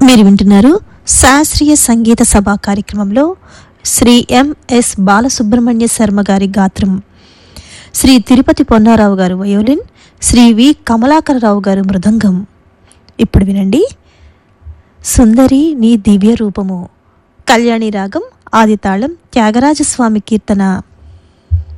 మీరు వింటున్నారు శాస్త్రీయ సంగీత సభా కార్యక్రమంలో శ్రీ ఎంఎస్ బాలసుబ్రహ్మణ్య శర్మ గారి గాత్రం, శ్రీ తిరుపతి పొన్నారావు గారు వయోలిన్, శ్రీ వి కమలాకరరావు గారు మృదంగం. ఇప్పుడు వినండి సుందరి నీ దివ్య రూపము, కళ్యాణి రాగం, ఆదితాళం, త్యాగరాజస్వామి కీర్తన.